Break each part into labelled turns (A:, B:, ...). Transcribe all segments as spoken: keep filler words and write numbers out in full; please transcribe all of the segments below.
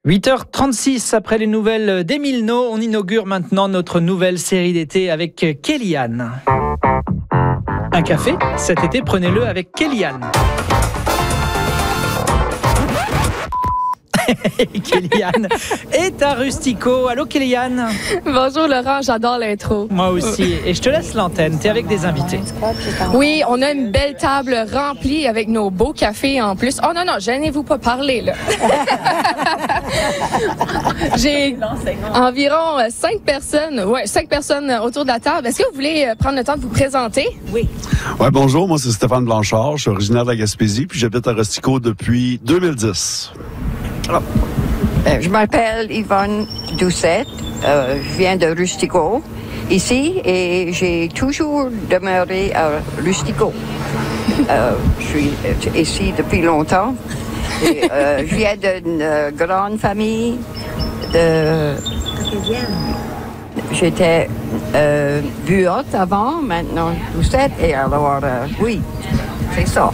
A: huit heures trente-six, après les nouvelles d'Émile No, on inaugure maintenant notre nouvelle série d'été avec Kellyanne. Un café, cet été, prenez-le avec Kellyanne. Kellyanne est à Rustico. Allô Kellyanne.
B: Bonjour Laurent, j'adore l'intro.
A: Moi aussi. Et je te laisse l'antenne, t'es avec des invités.
B: Oui, on a une belle table remplie avec nos beaux cafés en plus. Oh non, non, gênez-vous pas parler là. J'ai environ cinq personnes, ouais, cinq personnes autour de la table. Est-ce que vous voulez prendre le temps de vous présenter?
C: Oui. Ouais, bonjour, moi c'est Stéphane Blanchard, je suis originaire de la Gaspésie, puis j'habite à Rustico depuis deux mille dix.
D: Oh. Euh, je m'appelle Yvonne Doucette, euh, je viens de Rustico, ici, et j'ai toujours demeuré à Rustico. Euh, je suis ici depuis longtemps. Et, euh, je viens d'une euh, grande famille de... J'étais euh, buote avant, maintenant Doucette, et alors, euh, oui, c'est ça.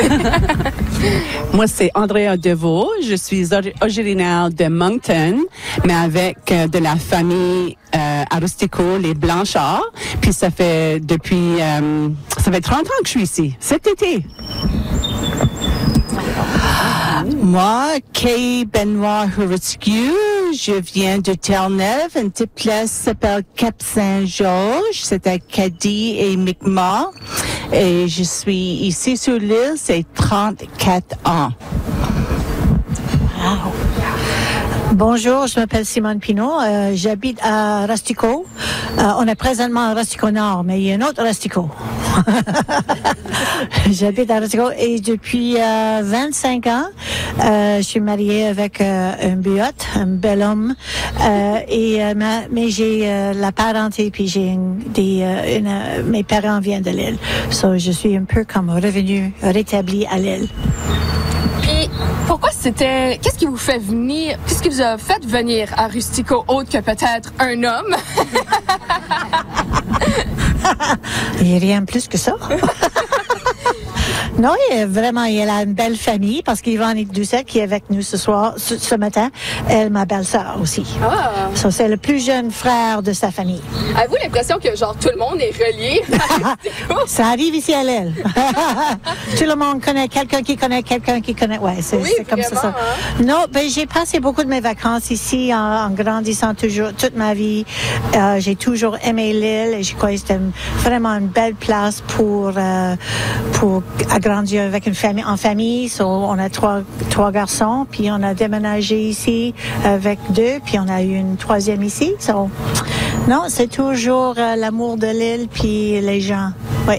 E: Moi, c'est Andrea Deveau. Je suis originaire de Moncton, mais avec euh, de la famille euh, à Rustico, les Blanchard. Puis ça fait depuis... Euh, ça fait trente ans que je suis ici, cet été. Moi, Kay Benoit Huritscu, je viens de Terre-Neuve, une petite place s'appelle Cap-Saint-Georges, c'est à Cadie et Mi'kmaq, et je suis ici sur l'île, c'est trente-quatre ans.
F: Wow. Bonjour, je m'appelle Simone Pinault, euh, j'habite à Rustico. Euh, on est présentement à Rustico Nord, mais il y a un autre Rustico. J'habite à Rustico et depuis euh, vingt-cinq ans, euh, je suis mariée avec euh, un biote, un bel homme, euh, et euh, ma, mais j'ai euh, la parenté, puis j'ai une, des, euh, une, euh, mes parents viennent de l'île, so je suis un peu comme revenu, rétabli à l'île.
B: Puis, pourquoi c'était... Qu'est-ce qui vous fait venir... Qu'est-ce qui vous a fait venir à Rustico, autre que peut-être un homme?
F: Il n'y a rien plus que ça. Non, il est vraiment, il a une belle famille parce qu'Yvonne Doucette qui est avec nous ce soir, ce, ce matin, elle, ma belle-sœur aussi. Ah. So, c'est le plus jeune frère de sa famille.
B: Avez-vous l'impression que genre tout le monde est relié à Rustico?
F: Ça arrive ici à l'île. Tout le monde connaît quelqu'un qui connaît quelqu'un qui connaît. Ouais, c'est,
B: oui,
F: c'est comme
B: vraiment,
F: ça. ça.
B: Hein?
F: Non, ben j'ai passé beaucoup de mes vacances ici en, en grandissant toujours toute ma vie. Euh, j'ai toujours aimé l'île et je crois que c'était vraiment une belle place pour euh, pour grandir avec une famille en famille. So, on a trois trois garçons, puis on a déménagé ici avec deux, puis on a eu une troisième ici. So, non, c'est toujours euh, l'amour de l'île puis les gens. Oui.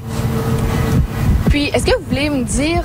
B: Puis, est-ce que vous voulez me dire,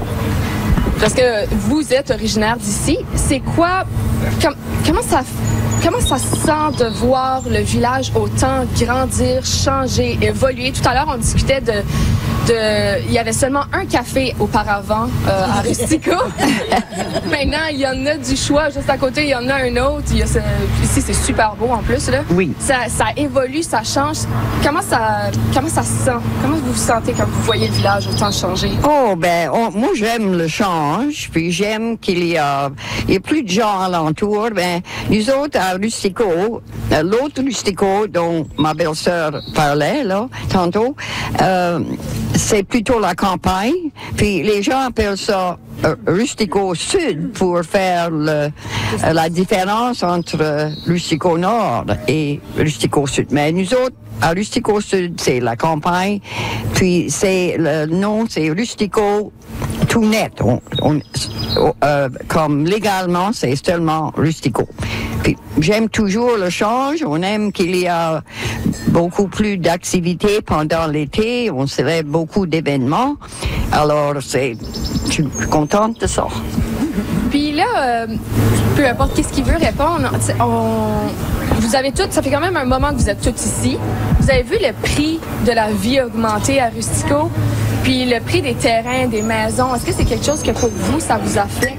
B: parce que vous êtes originaire d'ici, c'est quoi, com- comment ça Comment ça se sent de voir le village autant grandir, changer, évoluer? Tout à l'heure, on discutait de... de il y avait seulement un café auparavant euh, à Rustico. Maintenant, il y en a du choix. Juste à côté, il y en a un autre. Il y a ce, ici, c'est super beau en plus. Là.
D: Oui.
B: Ça, ça évolue, ça change. Comment ça, comment ça se sent? Comment vous vous sentez quand vous voyez le village autant changer?
D: Oh, ben, on, moi, j'aime le change. Puis j'aime qu'il y a, il y a plus de gens alentour. Ben, nous autres, à Rustico, l'autre Rustico dont ma belle-sœur parlait, là, tantôt, euh, c'est plutôt la campagne. Puis les gens appellent ça euh, Rustico Sud pour faire le, euh, la différence entre euh, Rustico Nord et Rustico Sud. Mais nous autres, à Rustico Sud, c'est la campagne. Puis c'est le nom, c'est Rustico tout net. On, on, euh, comme légalement, c'est seulement Rustico. Puis j'aime toujours le change. On aime qu'il y a beaucoup plus d'activités pendant l'été. On célèbre beaucoup d'événements. Alors, c'est, je suis contente de ça.
B: Puis là, euh, peu importe qu'est-ce qu'il veut répondre, on, vous avez tout, ça fait quand même un moment que vous êtes tous ici. Vous avez vu le prix de la vie augmenter à Rustico, puis le prix des terrains, des maisons. Est-ce que c'est quelque chose que pour vous, ça vous affecte?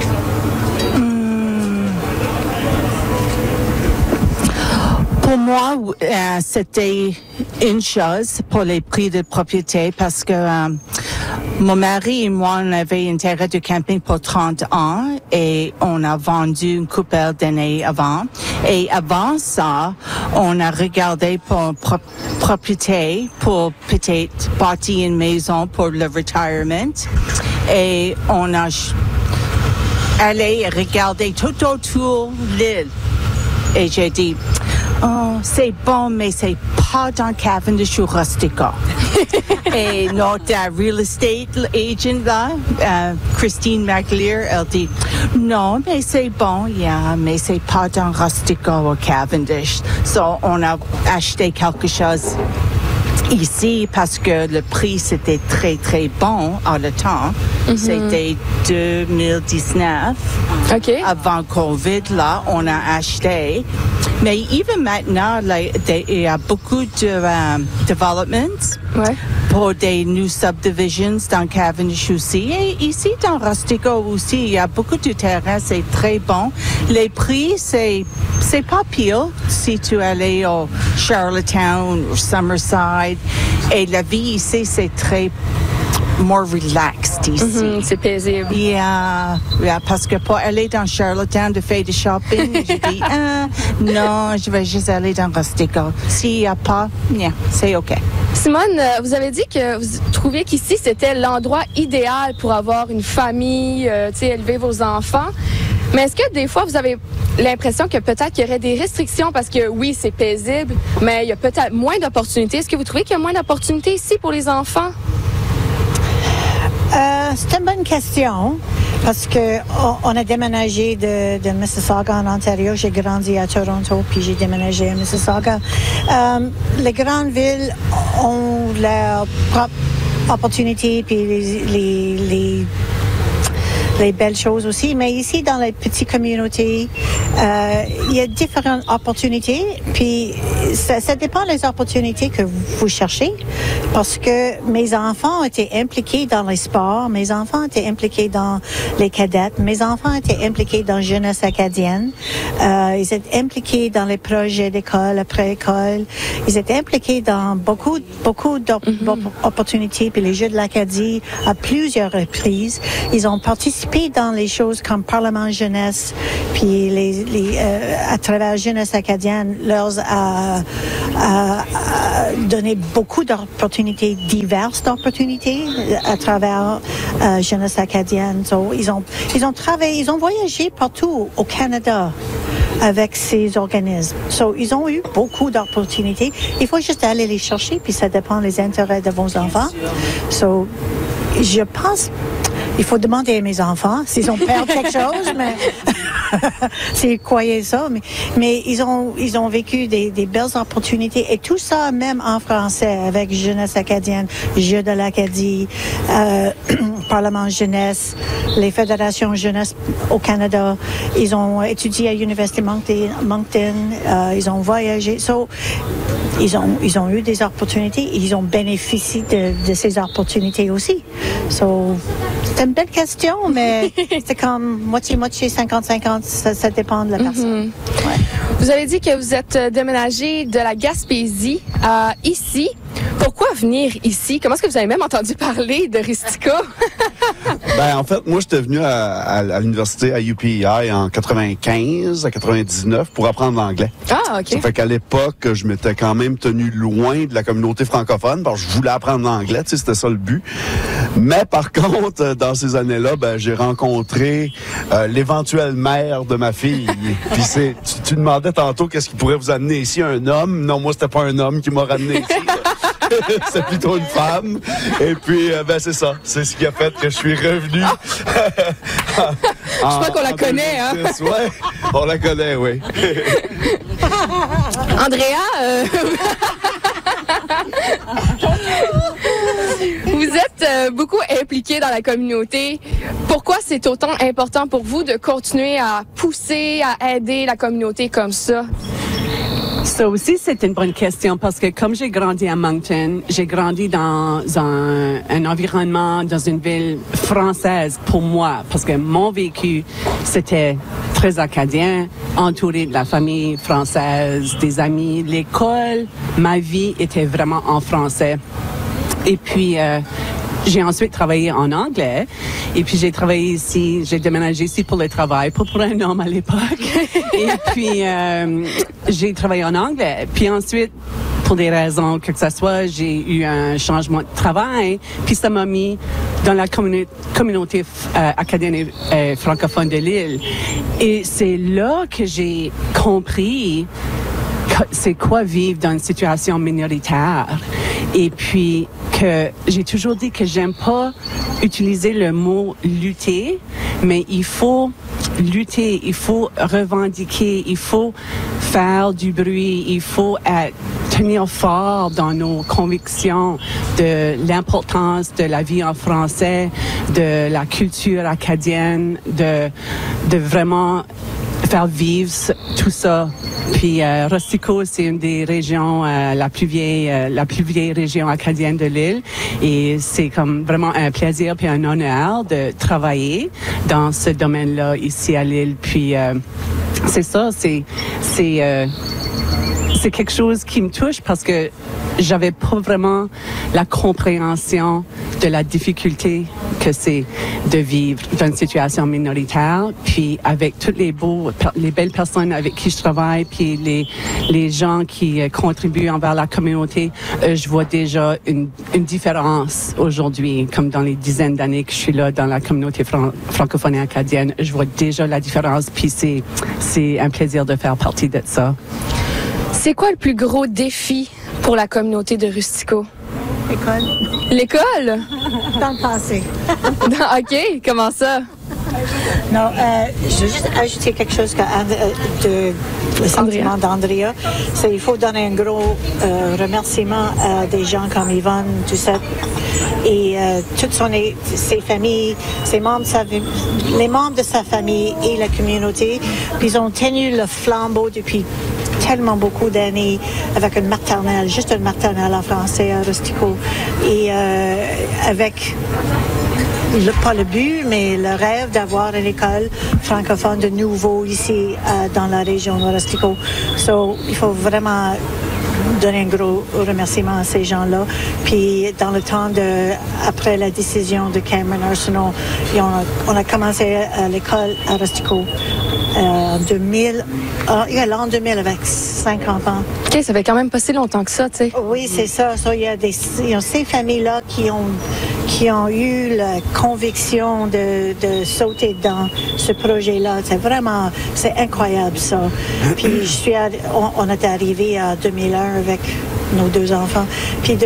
E: Pour moi, euh, c'était une chose pour les prix de propriété parce que euh, Mon mari et moi, on avait un terrain de camping pour trente ans et on a vendu une couple d'années avant. Et avant ça, on a regardé pour pro- propriété pour peut-être bâtir une maison pour le retirement. Et on a ch- allé regarder tout autour l'île. Et j'ai dit, oh, c'est bon, mais c'est pas dans Cavendish ou Rustica. Et notre uh, real estate agent là, uh, Christine McLear, elle dit, non, mais c'est bon, yeah, mais c'est pas dans Rustica ou Cavendish. So, on a acheté quelque chose ici parce que le prix c'était très très bon à le temps. Mm-hmm. C'était deux mille dix-neuf.
B: OK.
E: Avant Covid, là, on a acheté. Mais even maintenant, là, il y a beaucoup de um, development
B: ouais.
E: pour des new subdivisions dans Cavendish aussi. Et ici, dans Rustica aussi, il y a beaucoup de terrain, c'est très bon. Les prix, c'est, c'est pas pire si tu allais au Charlottetown ou Summerside. Et la vie ici, c'est très more relaxed ici.
B: Mm-hmm, c'est paisible.
E: Yeah, yeah, parce que pour aller dans Charlottetown de faire du shopping, je dis, ah, non, je vais juste aller dans Rustica. S'il n'y a pas, yeah, c'est OK.
B: Simone, vous avez dit que vous trouviez qu'ici, c'était l'endroit idéal pour avoir une famille, euh, tu sais, élever vos enfants. Mais est-ce que des fois, vous avez l'impression que peut-être qu'il y aurait des restrictions parce que oui, c'est paisible, mais il y a peut-être moins d'opportunités. Est-ce que vous trouvez qu'il y a moins d'opportunités ici pour les enfants?
F: Euh, c'est une bonne question parce que on, on a déménagé de, de Mississauga en Ontario. J'ai grandi à Toronto puis j'ai déménagé à Mississauga. Euh, les grandes villes ont leurs propres opportunités puis les, les, les les belles choses aussi, mais ici dans les petites communautés, euh, il y a différentes opportunités, puis ça, ça dépend des opportunités que vous cherchez, parce que mes enfants étaient impliqués dans les sports, mes enfants étaient impliqués dans les cadettes, mes enfants étaient impliqués dans Jeunesse acadienne, euh, ils étaient impliqués dans les projets d'école, après-école, ils étaient impliqués dans beaucoup, beaucoup d'opportunités, mm-hmm. puis les Jeux de l'Acadie à plusieurs reprises, ils ont participé dans les choses comme Parlement jeunesse, puis les, les, euh, à travers Jeunesse acadienne, leur a, a, a donné beaucoup d'opportunités, diverses d'opportunités à travers euh, Jeunesse acadienne. So, ils ont, ils ont travaillé, ils ont voyagé partout au Canada avec ces organismes. So, ils ont eu beaucoup d'opportunités. Il faut juste aller les chercher, puis ça dépend des intérêts de vos enfants. So, je pense il faut demander à mes enfants s'ils ont perdu quelque chose, mais s'ils croyaient ça. Mais, mais ils ont ils ont vécu des, des belles opportunités et tout ça même en français avec Jeunesse acadienne, Jeux de l'Acadie, euh, Parlement jeunesse, les fédérations jeunesse au Canada. Ils ont étudié à l'Université Moncton, Moncton euh, ils ont voyagé. So, ils ont ils ont eu des opportunités, ils ont bénéficié de, de ces opportunités aussi. So, c'est une belle question, mais c'est comme moitié-moitié, cinquante-cinquante, ça, ça dépend de la personne. Mm-hmm. Ouais.
B: Vous avez dit que vous êtes déménagé de la Gaspésie à ici. Pourquoi venir ici? Comment est-ce que vous avez même entendu parler de Ristica?
C: Ben, en fait, moi, j'étais venu à, à, à l'université à U P E I en quatre-vingt-quinze à quatre-vingt-dix-neuf pour apprendre l'anglais.
B: Ah, OK.
C: Ça fait qu'à l'époque, je m'étais quand même tenu loin de la communauté francophone parce que je voulais apprendre l'anglais, tu sais, c'était ça le but. Mais par contre, dans ces années-là, ben, j'ai rencontré euh, l'éventuelle mère de ma fille. Puis c'est, tu, tu demandais tantôt qu'est-ce qui pourrait vous amener ici, un homme. Non, moi, c'était pas un homme qui m'a ramené ici. C'est plutôt une femme. Et puis, euh, ben c'est ça. C'est ce qui a fait que je suis revenu.
B: en, je crois qu'on la connaît, hein?
C: Ouais, on la connaît, oui.
B: Andrea, euh... vous êtes euh, beaucoup impliqué dans la communauté. Pourquoi c'est autant important pour vous de continuer à pousser, à aider la communauté comme ça?
G: Ça aussi, c'est une bonne question parce que comme j'ai grandi à Moncton, j'ai grandi dans un, un environnement, dans une ville française pour moi parce que mon vécu, c'était très acadien, entouré de la famille française, des amis. L'école, ma vie était vraiment en français. Et puis, euh, j'ai ensuite travaillé en anglais. Et puis, j'ai travaillé ici, j'ai déménagé ici pour le travail, pas pour un homme à l'époque. Et puis, euh, j'ai travaillé en anglais. Puis ensuite, pour des raisons que ce soit, j'ai eu un changement de travail. Puis ça m'a mis dans la communi- communauté euh, acadienne euh, francophone de l'île. Et c'est là que j'ai compris c'est quoi vivre dans une situation minoritaire. Et puis que j'ai toujours dit que j'aime pas utiliser le mot lutter, mais il faut lutter, il faut revendiquer, il faut faire du bruit, il faut être, tenir fort dans nos convictions de l'importance de la vie en français, de la culture acadienne, de, de vraiment faire vivre tout ça. Puis euh, Rustico, c'est une des régions euh, la plus vieille, euh, la plus vieille région acadienne de l'île, et c'est comme vraiment un plaisir puis un honneur de travailler dans ce domaine-là ici à l'île. Puis euh, c'est ça, c'est c'est euh, c'est quelque chose qui me touche parce que j'avais pas vraiment la compréhension de la difficulté que c'est de vivre dans une situation minoritaire. Puis avec toutes les beaux, les belles personnes avec qui je travaille, puis les les gens qui euh, contribuent envers la communauté, euh, je vois déjà une, une différence aujourd'hui, comme dans les dizaines d'années que je suis là dans la communauté fran- francophone et acadienne. Je vois déjà la différence, puis c'est c'est un plaisir de faire partie de ça.
B: C'est quoi le plus gros défi pour la communauté de Rustico?
F: L'école.
B: L'école?
F: Dans le passé.
B: OK, comment ça?
F: Non, euh, je veux juste ajouter quelque chose que, euh, de le sentiment d'Andrea. C'est il faut donner un gros euh, remerciement à des gens comme Yvonne Doucette et euh, toutes son, ses familles, ses membres, sa, les membres de sa famille et la communauté. Puis ils ont tenu le flambeau depuis tellement beaucoup d'années avec une maternelle, juste une maternelle en français à Rustico. Et euh, avec Le, pas le but, mais le rêve d'avoir une école francophone de nouveau ici euh, dans la région de Rustico. So, il faut vraiment donner un gros remerciement à ces gens-là. Puis dans le temps de, après la décision de Cameron Arsenault, on a, on a commencé à l'école à Rustico euh, en deux mille, euh, l'an deux mille avec cinq enfants.
B: OK, ça fait quand même pas si longtemps que ça, tu sais.
F: Oui, c'est ça. So, il y a des, il y a ces familles-là qui ont qui ont eu la conviction de, de sauter dans ce projet-là. C'est vraiment, c'est incroyable ça. Puis je suis, à, on, on est arrivé à deux mille un avec nos deux enfants. Puis